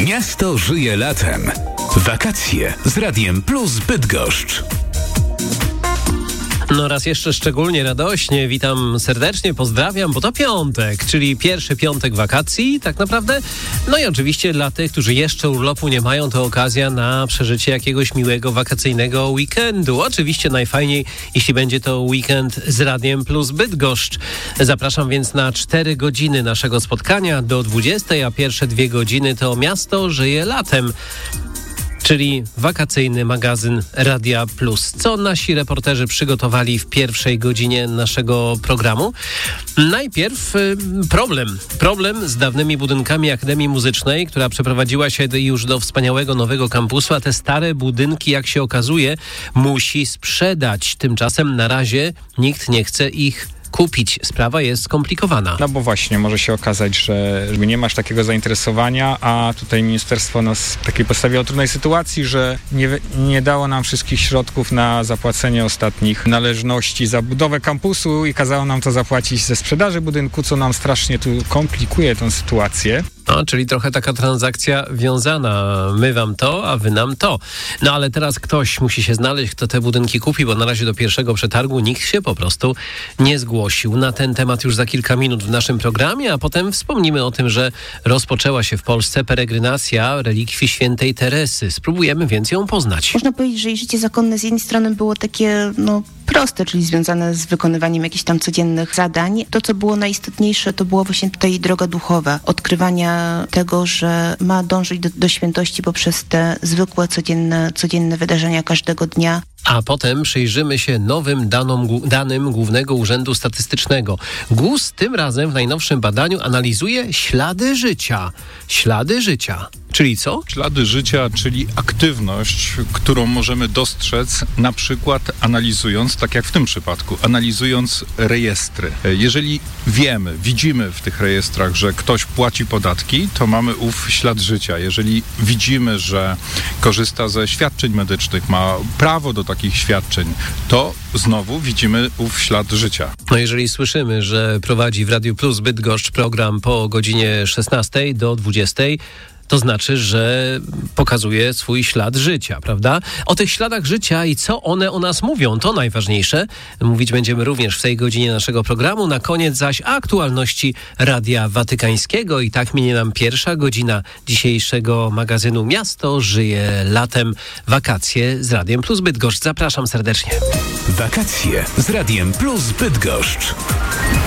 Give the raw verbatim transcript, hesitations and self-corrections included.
Miasto żyje latem. Wakacje z Radiem Plus Bydgoszcz. No raz jeszcze szczególnie radośnie witam serdecznie, pozdrawiam, bo to piątek, czyli pierwszy piątek wakacji tak naprawdę. No i oczywiście dla tych, którzy jeszcze urlopu nie mają, to okazja na przeżycie jakiegoś miłego wakacyjnego weekendu. Oczywiście najfajniej, jeśli będzie to weekend z Radiem Plus Bydgoszcz. Zapraszam więc na cztery godziny naszego spotkania do dwudziestej, a pierwsze dwie godziny to Miasto żyje latem, czyli wakacyjny magazyn Radia Plus. Co nasi reporterzy przygotowali w pierwszej godzinie naszego programu? Najpierw y, problem. Problem z dawnymi budynkami Akademii Muzycznej, która przeprowadziła się już do wspaniałego nowego kampusu, a te stare budynki, jak się okazuje, musi sprzedać. Tymczasem na razie nikt nie chce ich kupić. Sprawa jest skomplikowana. No bo właśnie, może się okazać, że nie masz takiego zainteresowania, a tutaj ministerstwo nas w takiej postawiło trudnej sytuacji, że nie, nie dało nam wszystkich środków na zapłacenie ostatnich należności za budowę kampusu i kazało nam to zapłacić ze sprzedaży budynku, co nam strasznie tu komplikuje tę sytuację. No, czyli trochę taka transakcja wiązana. My wam to, a wy nam to. No ale teraz ktoś musi się znaleźć, kto te budynki kupi, bo na razie do pierwszego przetargu nikt się po prostu nie zgłosił. Na ten temat już za kilka minut w naszym programie, a potem wspomnimy o tym, że rozpoczęła się w Polsce peregrinacja relikwii świętej Teresy. Spróbujemy więc ją poznać. Można powiedzieć, że jej życie zakonne z jednej strony było takie, no, proste, czyli związane z wykonywaniem jakichś tam codziennych zadań. To, co było najistotniejsze, to była właśnie tutaj droga duchowa, odkrywania tego, że ma dążyć do, do świętości poprzez te zwykłe, codzienne, codzienne wydarzenia każdego dnia. A potem przyjrzymy się nowym danom, danym Głównego Urzędu Statystycznego. GUS tym razem w najnowszym badaniu analizuje ślady życia. Ślady życia. Czyli co? Ślady życia, czyli aktywność, którą możemy dostrzec na przykład analizując, tak jak w tym przypadku, analizując rejestry. Jeżeli wiemy, widzimy w tych rejestrach, że ktoś płaci podatki, to mamy ów ślad życia. Jeżeli widzimy, że korzysta ze świadczeń medycznych, ma prawo do takich świadczeń, to znowu widzimy ów ślad życia. No jeżeli słyszymy, że prowadzi w Radiu Plus Bydgoszcz program po godzinie szesnastej do dwudziestej, to znaczy, że pokazuje swój ślad życia, prawda? O tych śladach życia i co one o nas mówią, to najważniejsze. Mówić będziemy również w tej godzinie naszego programu. Na koniec zaś aktualności Radia Watykańskiego. I tak minie nam pierwsza godzina dzisiejszego magazynu Miasto żyje latem. Wakacje z Radiem Plus Bydgoszcz. Zapraszam serdecznie. Wakacje z Radiem Plus Bydgoszcz.